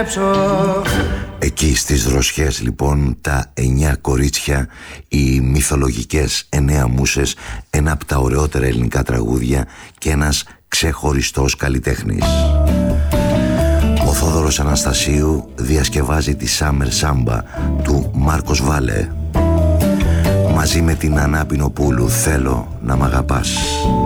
Εκεί στις δροσιές λοιπόν τα 9 κορίτσια, οι μυθολογικές 9 μούσες, ένα από τα ωραιότερα ελληνικά τραγούδια και ένας ξεχωριστός καλλιτέχνης. Ο Θόδωρος Αναστασίου διασκευάζει τη Summer Samba του Μάρκος Βάλε μαζί με την Ανά Πινοπούλου, Θέλω να μ' αγαπάς.